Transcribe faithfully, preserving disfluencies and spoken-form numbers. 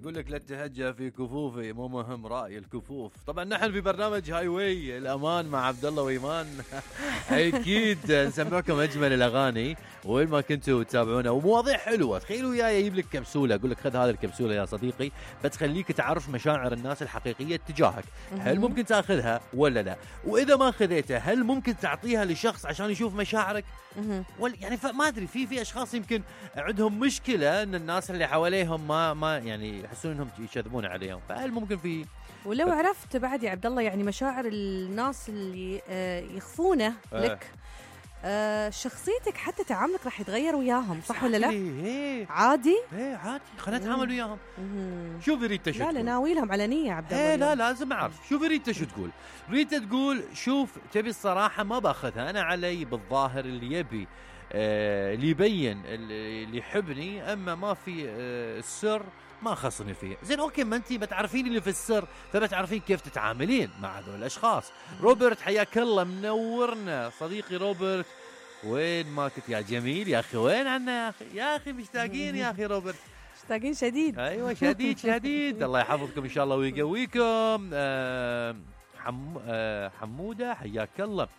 يقول لك لا تهجى في كفوفي، مو مهم رأي الكفوف. طبعا نحن في برنامج هاي واي الأمان مع عبد الله وإيمان. أكيد نسمعكم أجمل الأغاني وين ما كنتوا تتابعونا، ومواضيع حلوة. تخيلوا وياي يجيب لك كبسولة، أقول لك خذ هذه الكبسولة يا صديقي بتخليك تعرف مشاعر الناس الحقيقية تجاهك. هل ممكن تأخذها ولا لا؟ وإذا ما خذيتها هل ممكن تعطيها لشخص عشان يشوف مشاعرك؟ ولا يعني ما أدري، في في أشخاص يمكن عندهم مشكلة إن الناس اللي حواليهم ما ما يعني يحسون إنهم يشذبون عليهم، فهل ممكن في؟ ولو عرفت بعد يا عبد الله يعني مشاعر الناس اللي آه يخفونه آه. لك آه شخصيتك حتى تعاملك راح يتغير وياهم، صح ولا لا؟ إيه عادي ايه عادي، خلينا نتعامل وياهم. شوفي ريتا شو لا تقول. لا ناويلهم على نية عبد الله. ايه لا لازم اعرف. شوفي ريتا شو تقول. ريتا تقول شوف تبي الصراحة ما باخذها، انا علي بالظاهر اللي يبي آه اللي يبين اللي يحبني، اما ما في آه السر ما خصني فيه. زين اوكي، ما انتي بتعرفين اللي في السر فبتعرفين كيف تتعاملين مع هذول الاشخاص. روبرت حياك الله، منورنا صديقي روبرت. وين ما كنت يا جميل يا اخي، وين عنا يا اخي؟ يا اخي مشتاقين يا اخي روبرت، مشتاقين شديد. ايوه شديد شديد. الله يحفظكم ان شاء الله ويقويكم. آه حم... آه حموده حياك الله.